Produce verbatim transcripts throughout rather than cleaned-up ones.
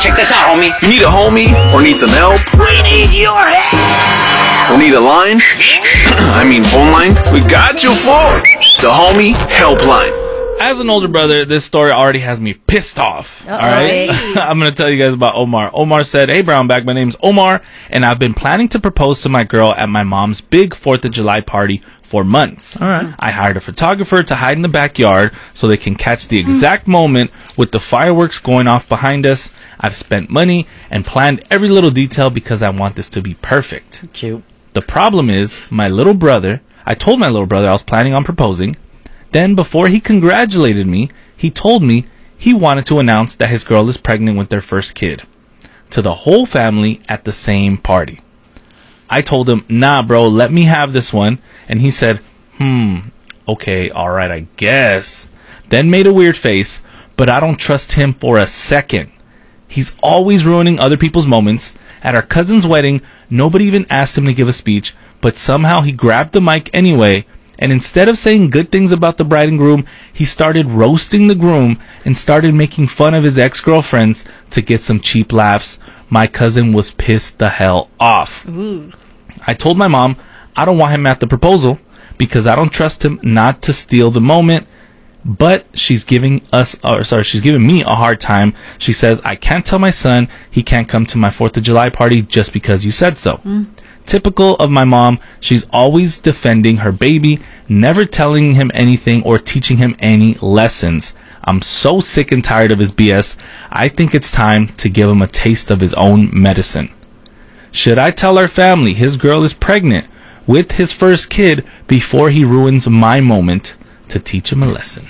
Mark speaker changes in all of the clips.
Speaker 1: check this out, homie.
Speaker 2: You need a homie or need some help?
Speaker 1: We need your help.
Speaker 2: Or need a line? I mean phone line? We got you for the Homie Helpline.
Speaker 3: As an older brother, this story already has me pissed off.
Speaker 4: Uh-oh.
Speaker 3: All right. I'm going to tell you guys about Omar. Omar said, "Hey, Brownback, my name's Omar, and I've been planning to propose to my girl at my mom's big fourth of July party for months.
Speaker 4: All right.
Speaker 3: I hired a photographer to hide in the backyard so they can catch the exact moment with the fireworks going off behind us. I've spent money and planned every little detail because I want this to be perfect.
Speaker 4: Cute.
Speaker 3: The problem is, my little brother, I told my little brother I was planning on proposing. Then, before he congratulated me, he told me he wanted to announce that his girl is pregnant with their first kid to the whole family at the same party. I told him, nah, bro, let me have this one. And he said, hmm, okay, all right, I guess. Then made a weird face, but I don't trust him for a second. He's always ruining other people's moments. At our cousin's wedding, nobody even asked him to give a speech, but somehow he grabbed the mic anyway. And instead of saying good things about the bride and groom, he started roasting the groom and started making fun of his ex-girlfriends to get some cheap laughs. My cousin was pissed the hell off. Ooh. I told my mom I don't want him at the proposal because I don't trust him not to steal the moment. But she's giving us, or sorry, she's giving me a hard time. She says, I can't tell my son he can't come to my fourth of July party just because you said so. Mm. Typical of my mom, she's always defending her baby, never telling him anything or teaching him any lessons. I'm so sick and tired of his B S. I think it's time to give him a taste of his own medicine. Should I tell our family his girl is pregnant with his first kid before he ruins my moment to teach him a lesson?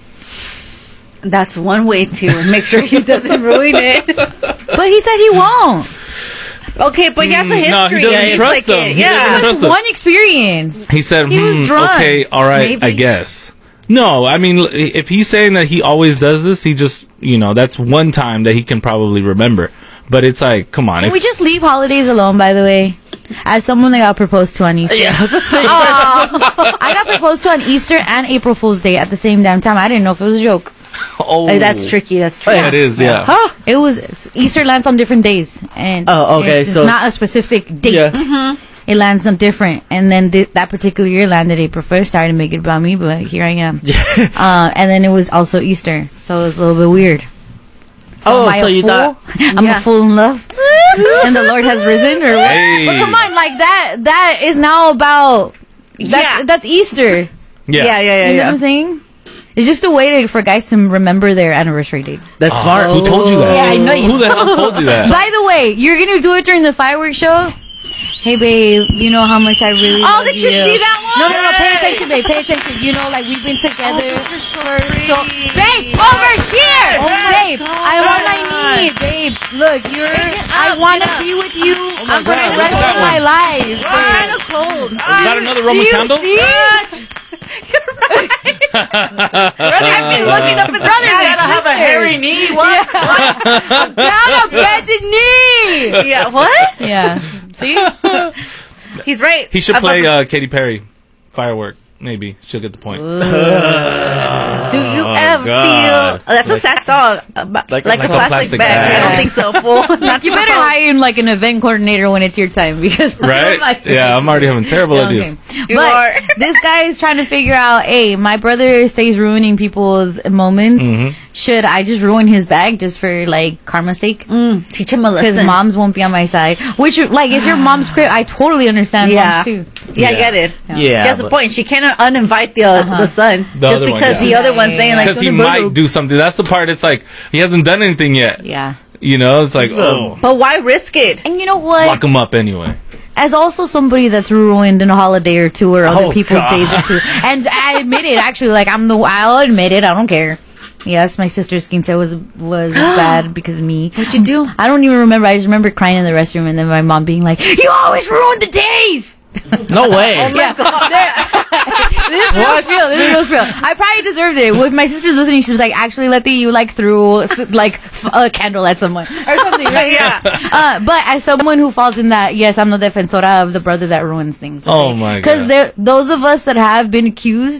Speaker 5: That's one way to make sure he doesn't ruin it.
Speaker 4: But he said he won't.
Speaker 5: Okay, but you have the history.
Speaker 3: No, he doesn't
Speaker 5: it's
Speaker 3: trust
Speaker 5: like
Speaker 3: them.
Speaker 5: It,
Speaker 3: He
Speaker 5: yeah.
Speaker 3: doesn't trust
Speaker 4: That's one experience.
Speaker 3: He said,
Speaker 4: He was
Speaker 3: hmm,
Speaker 4: drunk.
Speaker 3: okay, all right,
Speaker 4: Maybe.
Speaker 3: I guess. No, I mean, if he's saying that he always does this, he just, you know, that's one time that he can probably remember. But it's like, come on.
Speaker 4: Can
Speaker 3: If,
Speaker 4: we just leave holidays alone, by the way? As someone that got proposed to on Easter.
Speaker 3: yeah, let's say
Speaker 4: I got proposed to on Easter and April Fool's Day at the same damn time. I didn't know if it was a joke.
Speaker 3: oh,
Speaker 5: Uh, that's tricky. That's tricky.
Speaker 3: Yeah, it is, yeah.
Speaker 4: Huh? It was Easter lands on different days, and
Speaker 6: Oh, okay,
Speaker 4: it's,
Speaker 6: so-
Speaker 4: it's not a specific date.
Speaker 6: Yeah.
Speaker 4: Mm-hmm. It lands on different, and then th- that particular year landed April first. Sorry to make it about me, but here I am. uh, and then it was also Easter, so it was a little bit weird. So
Speaker 6: Oh,
Speaker 4: am I
Speaker 6: so
Speaker 4: a
Speaker 6: you
Speaker 4: fool?
Speaker 6: thought-
Speaker 4: I'm
Speaker 5: Yeah.
Speaker 4: a fool in love, and the Lord has risen, or what?
Speaker 3: Hey.
Speaker 4: But come on, like that. That is now about. That's,
Speaker 5: Yeah.
Speaker 4: that's Easter.
Speaker 3: Yeah.
Speaker 5: Yeah, yeah, yeah.
Speaker 4: You know
Speaker 5: yeah.
Speaker 4: what I'm saying? It's just a way to, for guys to remember their anniversary dates.
Speaker 6: That's smart.
Speaker 3: Who told you that?
Speaker 4: Yeah, I know you-
Speaker 3: Who the hell told you that?
Speaker 4: By the way, you're gonna do it during the fireworks show? Hey babe, you know how much I really
Speaker 5: Oh,
Speaker 4: love
Speaker 5: did you see that one?
Speaker 4: No, no, no, pay attention, babe, pay attention. You know, like, we've been together.
Speaker 5: Oh, you're so sweet.
Speaker 4: So, babe, over here!
Speaker 5: Oh my
Speaker 4: babe,
Speaker 5: God.
Speaker 4: I'm on my knees, babe. Look, you're, I
Speaker 5: up,
Speaker 4: want to
Speaker 5: get up.
Speaker 4: be with you
Speaker 3: my
Speaker 4: for
Speaker 3: God,
Speaker 4: the
Speaker 3: what's
Speaker 4: rest
Speaker 3: that
Speaker 4: of my
Speaker 3: one?
Speaker 4: life.
Speaker 5: Ah,
Speaker 4: babe.
Speaker 5: it's cold.
Speaker 3: Is that another
Speaker 4: Do
Speaker 3: Roman
Speaker 4: you
Speaker 3: candle?
Speaker 4: see?
Speaker 5: Brother, I've been looking up at the
Speaker 4: Brothers
Speaker 5: sky
Speaker 4: and
Speaker 5: to have a
Speaker 4: sisters.
Speaker 5: hairy knee. What?
Speaker 4: Down a bended knee!
Speaker 5: Yeah, what?
Speaker 4: Yeah.
Speaker 5: See? He's right.
Speaker 3: He should
Speaker 5: I'm
Speaker 3: play
Speaker 5: about
Speaker 3: uh, Katy Perry, Firework. Maybe she'll get the point.
Speaker 5: to- Do you
Speaker 3: Oh,
Speaker 5: ever
Speaker 3: God.
Speaker 5: feel... Oh, that's a sad song. About, like,
Speaker 6: Like
Speaker 5: a
Speaker 6: a
Speaker 5: plastic,
Speaker 3: plastic
Speaker 5: bag.
Speaker 3: bag.
Speaker 5: I don't think so, fool. Not
Speaker 4: You
Speaker 5: to
Speaker 4: better
Speaker 5: propose.
Speaker 4: hire like an event coordinator when it's your time, because
Speaker 3: Right?
Speaker 5: my-
Speaker 3: Yeah, I'm already having terrible
Speaker 4: Okay.
Speaker 3: ideas.
Speaker 5: You
Speaker 4: But
Speaker 5: are.
Speaker 4: this guy is trying to figure out, hey, my brother stays ruining people's moments.
Speaker 3: Mm-hmm.
Speaker 4: Should I just ruin his bag just for, like, karma's sake?
Speaker 5: Mm, teach him a
Speaker 4: Because
Speaker 5: lesson.
Speaker 4: moms won't be on my side. Which, like, it's your mom's crib. I totally understand
Speaker 5: Yeah.
Speaker 4: moms, too.
Speaker 5: Yeah, I
Speaker 3: Yeah.
Speaker 5: get it.
Speaker 6: Yeah,
Speaker 5: He has a
Speaker 6: but-
Speaker 5: point. She cannot uninvite the uh,
Speaker 4: Uh-huh.
Speaker 5: the son
Speaker 3: The
Speaker 5: just
Speaker 3: other one,
Speaker 5: because
Speaker 3: yeah.
Speaker 5: the other one's saying like
Speaker 3: Because he might do something. That's the part. It's like he hasn't done anything yet.
Speaker 4: Yeah.
Speaker 3: You know, it's like,
Speaker 6: So-
Speaker 3: oh,
Speaker 5: But why risk it?
Speaker 4: And you know what?
Speaker 3: lock him up anyway.
Speaker 4: As also somebody that's ruined in a holiday or two or other
Speaker 3: Oh,
Speaker 4: people's
Speaker 3: God.
Speaker 4: days or two. And I admit it, actually. Like, I'm the, I'll admit it. I don't care. Yes, my sister's skin tone was was bad because of me.
Speaker 5: What'd you do?
Speaker 4: I don't even remember. I just remember crying in the restroom and then my mom being like, "You always ruin the days."
Speaker 6: No way.
Speaker 4: Yeah, this is real real. This is real real. I probably deserved it. With my sister listening, she was like, "Actually, Letty, you like threw s- like f- a candle at someone or something." Right?
Speaker 5: Yeah.
Speaker 4: Uh, but as someone who falls in that, yes, I'm the defensora of the brother that ruins things.
Speaker 3: Oh, my God.
Speaker 4: Because those of us that have been accused